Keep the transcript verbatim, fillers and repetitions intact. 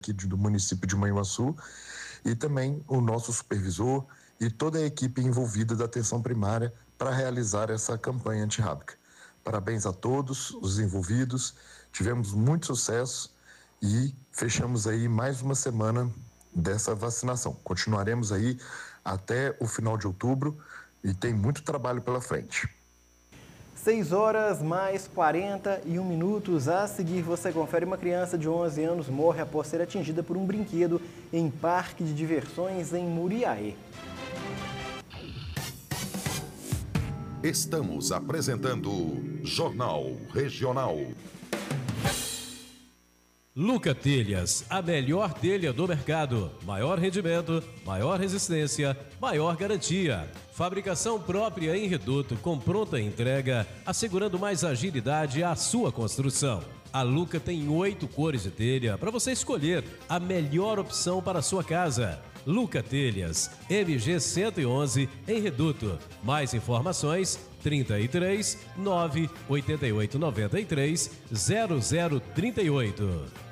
aqui do município de Manhuaçu, e também o nosso supervisor e toda a equipe envolvida da atenção primária para realizar essa campanha antirrábica. Parabéns a todos os envolvidos, tivemos muito sucesso e fechamos aí mais uma semana dessa vacinação. Continuaremos aí até o final de outubro e tem muito trabalho pela frente. seis horas mais quarenta e um minutos. A seguir, você confere: uma criança de onze anos morre após ser atingida por um brinquedo em parque de diversões em Muriaé. Estamos apresentando Jornal Regional. Luca Telhas, a melhor telha do mercado. Maior rendimento, maior resistência, maior garantia. Fabricação própria em Reduto, com pronta entrega, assegurando mais agilidade à sua construção. A Luca tem oito cores de telha para você escolher a melhor opção para a sua casa. Luca Telhas, M G cento e onze, em Reduto. Mais informações: trinta e três, nove, oitenta e oito, noventa e três, zero zero trinta e oito.